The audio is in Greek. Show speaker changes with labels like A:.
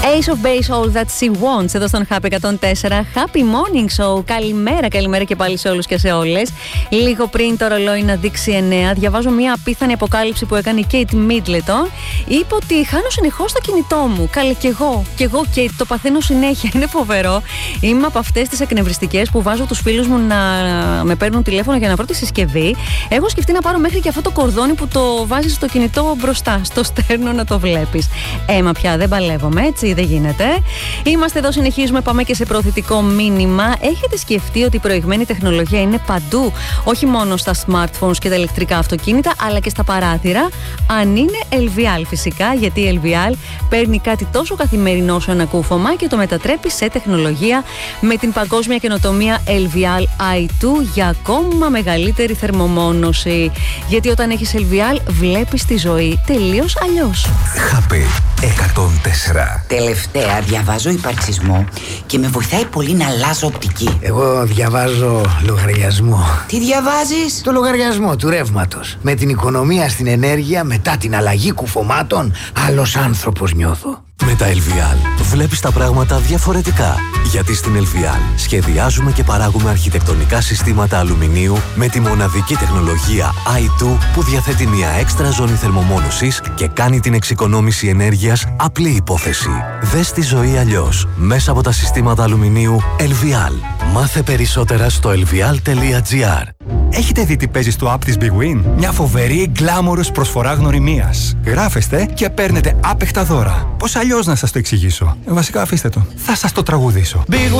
A: Ace of Base, All That She Wants, εδώ στον Happy 104. Happy Morning Show. Καλημέρα και πάλι σε όλους και σε όλες. Λίγο πριν το ρολόι να δείξει 9, διαβάζω μια απίθανη αποκάλυψη που έκανε η Kate Middleton. Είπε ότι χάνω συνεχώς το κινητό μου. Καλέ, κι εγώ, Kate, το παθαίνω συνέχεια. Είναι φοβερό. Είμαι από αυτές τις εκνευριστικές που βάζω τους φίλους μου να με παίρνουν τηλέφωνο για να βρω τη συσκευή. Έχω σκεφτεί να πάρω μέχρι και αυτό το κορδόνι που το βάζεις στο κινητό μπροστά, στο στέρνο να το βλέπεις. Μα πια δεν παλεύομαι, έτσι, δεν γίνεται. Είμαστε εδώ, συνεχίζουμε, πάμε και σε προωθητικό μήνυμα. Έχετε σκεφτεί ότι η προηγμένη τεχνολογία είναι παντού, όχι μόνο στα smartphones και τα ηλεκτρικά αυτοκίνητα, αλλά και στα παράθυρα? Αν είναι LVL φυσικά, γιατί η LVL παίρνει κάτι τόσο καθημερινό όσο ένα κούφωμα και το μετατρέπει σε τεχνολογία με την παγκόσμια καινοτομία LVL i2 για ακόμα μεγαλύτερη θερμομόνωση. Γιατί όταν έχεις LVL βλέπεις τη ζωή τελείως αλλιώς.
B: Happy 104.
C: Τελευταία διαβάζω υπαρξισμό και με βοηθάει πολύ να αλλάζω οπτική.
D: Εγώ διαβάζω λογαριασμό.
C: Τι διαβάζεις?
D: Το λογαριασμό του ρεύματος. Με την οικονομία στην ενέργεια μετά την αλλαγή κουφωμάτων, άλλος άνθρωπος νιώθω.
B: Με τα LVL βλέπεις τα πράγματα διαφορετικά. Γιατί στην LVL σχεδιάζουμε και παράγουμε αρχιτεκτονικά συστήματα αλουμινίου με τη μοναδική τεχνολογία i2 που διαθέτει μια έξτρα ζώνη θερμομόνωσης και κάνει την εξοικονόμηση ενέργειας απλή υπόθεση. Δες τη ζωή αλλιώς μέσα από τα συστήματα αλουμινίου LVL. Μάθε περισσότερα στο lvl.gr.
E: Έχετε δει τι παίζει στο app της Big Win? Μια φοβερή γκλάμορος προσφορά γνωριμίας. Γράφεστε και παίρνετε άπεχτα δώρα. Πώς αλλιώς να σας το εξηγήσω? Βασικά αφήστε το. Θα σας το τραγουδήσω.